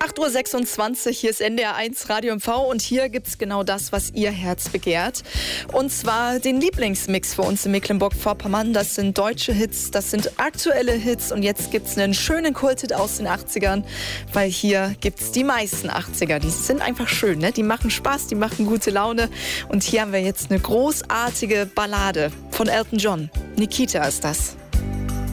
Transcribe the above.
8:26 Uhr, hier ist NDR1 Radio MV und hier gibt's genau das, was Ihr Herz begehrt. Und zwar den Lieblingsmix für uns in Mecklenburg-Vorpommern. Das sind deutsche Hits, das sind aktuelle Hits und jetzt gibt's einen schönen Kulthit aus den 80ern, weil hier gibt's die meisten 80er. Die sind einfach schön, ne? Die machen Spaß, die machen gute Laune. Und hier haben wir jetzt eine großartige Ballade von Elton John. Nikita ist das.